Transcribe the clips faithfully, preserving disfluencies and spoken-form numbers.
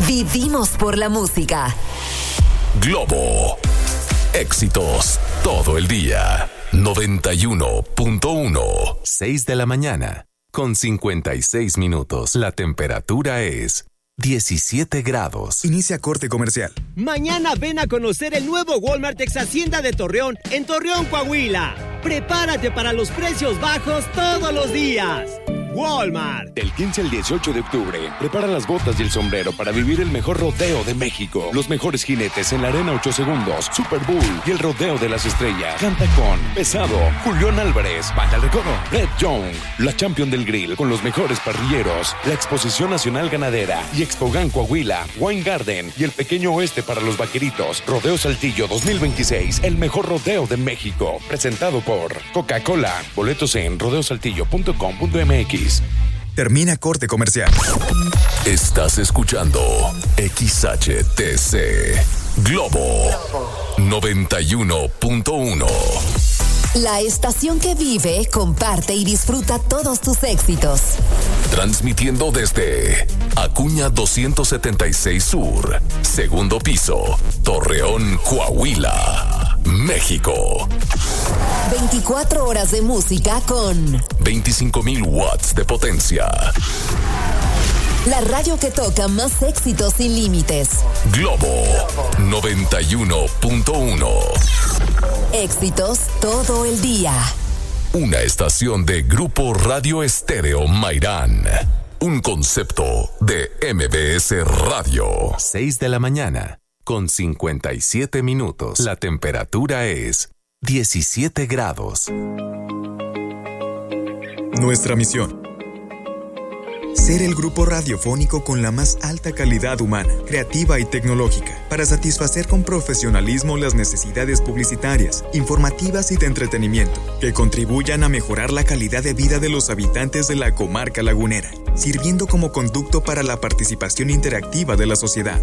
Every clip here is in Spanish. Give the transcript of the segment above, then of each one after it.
Vivimos por la música. Globo. Éxitos todo el día. noventa y uno punto uno. seis de la mañana con cincuenta y seis minutos. La temperatura es diecisiete grados. Inicia corte comercial. Mañana ven a conocer el nuevo Walmart Ex Hacienda de Torreón en Torreón, Coahuila. Prepárate para los precios bajos todos los días. Walmart. Del quince al dieciocho de octubre, prepara las botas y el sombrero para vivir el mejor rodeo de México. Los mejores jinetes en la arena ocho segundos, Super Bull y el rodeo de las estrellas. Canta con Pesado, Julián Álvarez, Banda El Recodo, Red Young, la Champion del Grill con los mejores parrilleros, la Exposición Nacional Ganadera y Expogan Coahuila, Wine Garden y el Pequeño Oeste para los vaqueritos. Rodeo Saltillo dos mil veintiséis, el mejor rodeo de México. Presentado por Coca-Cola. Boletos en rodeo saltillo punto com punto m x. Termina corte comercial. Estás escuchando X H T C Globo noventa y uno punto uno. La estación que vive, comparte y disfruta todos tus éxitos. Transmitiendo desde Acuña doscientos setenta y seis Sur, segundo piso, Torreón, Coahuila, México. veinticuatro horas de música con veinticinco mil watts de potencia. La radio que toca más éxitos sin límites. Globo noventa y uno punto uno. Éxitos todo el día. Una estación de Grupo Radio Estéreo Mairán. Un concepto de M B S Radio. seis de la mañana con cincuenta y siete minutos. La temperatura es diecisiete grados. Nuestra misión: ser el grupo radiofónico con la más alta calidad humana, creativa y tecnológica, para satisfacer con profesionalismo las necesidades publicitarias, informativas y de entretenimiento, que contribuyan a mejorar la calidad de vida de los habitantes de la comarca lagunera, sirviendo como conducto para la participación interactiva de la sociedad.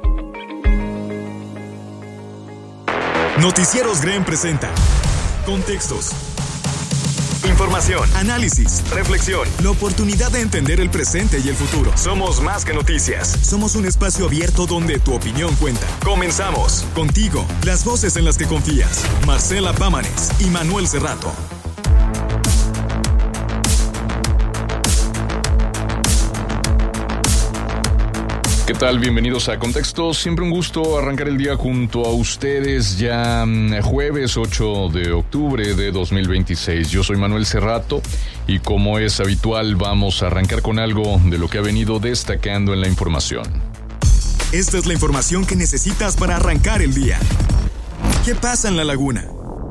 Noticieros Green presenta Contextos, información, análisis, reflexión, la oportunidad de entender el presente y el futuro. Somos más que noticias. Somos un espacio abierto donde tu opinión cuenta. Comenzamos. Contigo, las voces en las que confías. Marcela Pámanes y Manuel Cerrato. ¿Qué tal? Bienvenidos a Contexto. Siempre un gusto arrancar el día junto a ustedes, ya jueves ocho de octubre de dos mil veintiséis. Yo soy Manuel Cerrato y, como es habitual, vamos a arrancar con algo de lo que ha venido destacando en la información. Esta es la información que necesitas para arrancar el día. ¿Qué pasa en la laguna?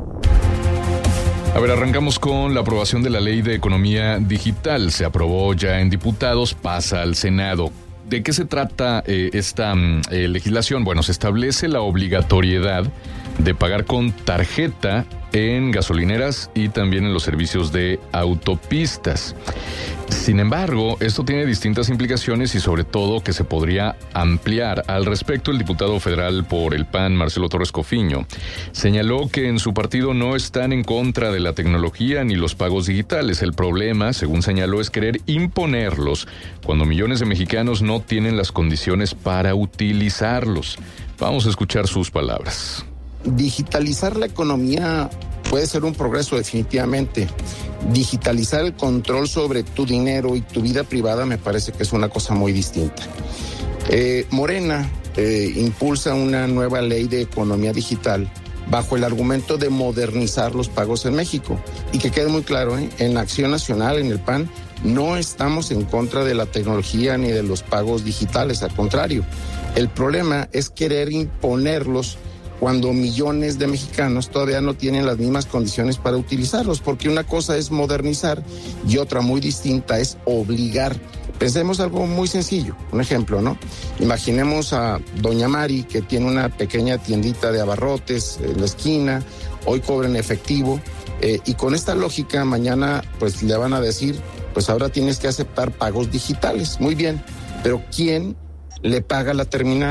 A ver, arrancamos con la aprobación de la Ley de Economía Digital. Se aprobó ya en diputados, pasa al Senado. ¿De qué se trata eh, esta eh, legislación? Bueno, se establece la obligatoriedad de pagar con tarjeta en gasolineras y también en los servicios de autopistas. Sin embargo, esto tiene distintas implicaciones y sobre todo que se podría ampliar. Al respecto, el diputado federal por el P A N, Marcelo Torres Cofiño, señaló que en su partido no están en contra de la tecnología ni los pagos digitales. El problema, según señaló, es querer imponerlos cuando millones de mexicanos no tienen las condiciones para utilizarlos. Vamos a escuchar sus palabras. Digitalizar la economía puede ser un progreso definitivamente. Digitalizar el control sobre tu dinero y tu vida privada me parece que es una cosa muy distinta. Eh, Morena eh, impulsa una nueva ley de economía digital bajo el argumento de modernizar los pagos en México. Y que quede muy claro, ¿eh? En Acción Nacional, en el P A N, no estamos en contra de la tecnología ni de los pagos digitales, al contrario. El problema es querer imponerlos cuando millones de mexicanos todavía no tienen las mismas condiciones para utilizarlos, porque una cosa es modernizar y otra muy distinta es obligar. Pensemos algo muy sencillo, un ejemplo, ¿no? Imaginemos a doña Mari, que tiene una pequeña tiendita de abarrotes en la esquina, hoy cobra en efectivo, eh, y con esta lógica mañana pues le van a decir, pues ahora tienes que aceptar pagos digitales. Muy bien, pero ¿quién le paga la terminal?